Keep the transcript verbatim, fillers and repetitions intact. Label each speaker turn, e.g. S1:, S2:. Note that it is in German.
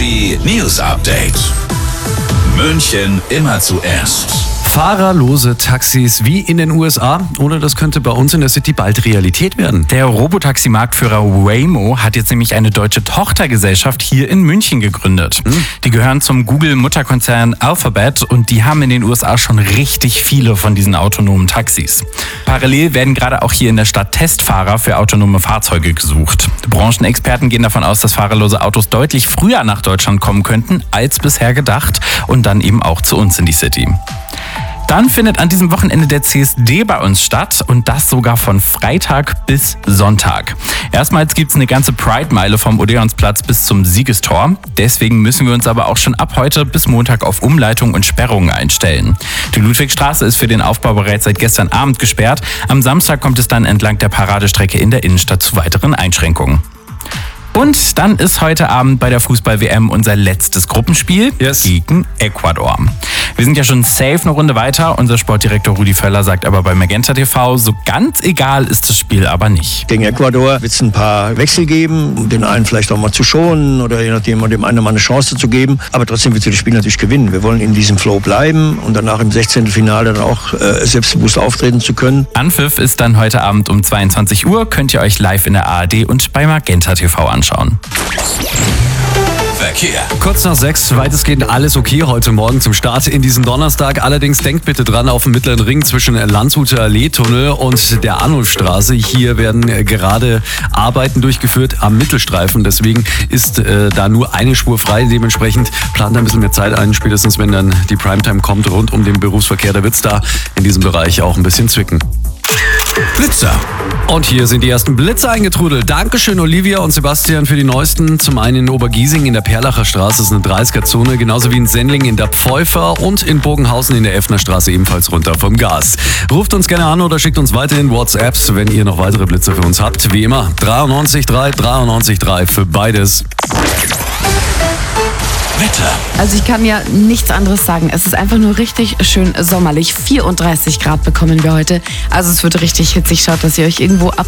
S1: City News Update. München immer zuerst.
S2: Fahrerlose Taxis wie in den U S A, oder das könnte bei uns in der City bald Realität werden.
S3: Der Robotaxi-Marktführer Waymo hat jetzt nämlich eine deutsche Tochtergesellschaft hier in München gegründet. Hm. Die gehören zum Google-Mutterkonzern Alphabet und die haben in den U S A schon richtig viele von diesen autonomen Taxis. Parallel werden gerade auch hier in der Stadt Testfahrer für autonome Fahrzeuge gesucht. Branchenexperten gehen davon aus, dass fahrerlose Autos deutlich früher nach Deutschland kommen könnten als bisher gedacht und dann eben auch zu uns in die City. Dann findet an diesem Wochenende der C S D bei uns statt und das sogar von Freitag bis Sonntag. Erstmals gibt's eine ganze Pride-Meile vom Odeonsplatz bis zum Siegestor. Deswegen müssen wir uns aber auch schon ab heute bis Montag auf Umleitung und Sperrungen einstellen. Die Ludwigstraße ist für den Aufbau bereits seit gestern Abend gesperrt. Am Samstag kommt es dann entlang der Paradestrecke in der Innenstadt zu weiteren Einschränkungen. Und dann ist heute Abend bei der Fußball-W M unser letztes Gruppenspiel
S2: yes.
S3: gegen Ecuador. Wir sind ja schon safe eine Runde weiter. Unser Sportdirektor Rudi Völler sagt aber bei Magenta T V, so ganz egal ist das Spiel aber nicht.
S4: Gegen Ecuador wird es ein paar Wechsel geben, um den einen vielleicht auch mal zu schonen oder je nachdem dem einen mal eine Chance zu geben. Aber trotzdem wird sie das Spiel natürlich gewinnen. Wir wollen in diesem Flow bleiben und danach im Sechzehntelfinale dann auch äh, selbstbewusst auftreten zu können.
S3: Anpfiff ist dann heute Abend um zweiundzwanzig Uhr. Könnt ihr euch live in der A R D und bei Magenta T V anschauen.
S1: Verkehr.
S2: Kurz nach sechs, weitestgehend alles okay heute Morgen zum Start in diesen Donnerstag. Allerdings denkt bitte dran auf dem Mittleren Ring zwischen Landshuter Allee-Tunnel und der Arnulfstraße. Hier werden gerade Arbeiten durchgeführt am Mittelstreifen. Deswegen ist äh, da nur eine Spur frei. Dementsprechend plant ein bisschen mehr Zeit ein, spätestens wenn dann die Primetime kommt rund um den Berufsverkehr. Da wird es da in diesem Bereich auch ein bisschen zwicken.
S1: Blitzer.
S2: Und hier sind die ersten Blitze eingetrudelt. Dankeschön Olivia und Sebastian für die neuesten. Zum einen in Obergiesing in der Perlacher Straße ist eine dreißiger-Zone, genauso wie in Sendling in der Pfeufer und in Bogenhausen in der Effner Straße ebenfalls runter vom Gas. Ruft uns gerne an oder schickt uns weiterhin WhatsApps, wenn ihr noch weitere Blitze für uns habt. Wie immer dreiundneunzig drei, dreiundneunzig drei für beides.
S1: Wetter.
S5: Also ich kann ja nichts anderes sagen. Es ist einfach nur richtig schön sommerlich. vierunddreißig Grad bekommen wir heute. Also es wird richtig hitzig. Schaut, dass ihr euch irgendwo ab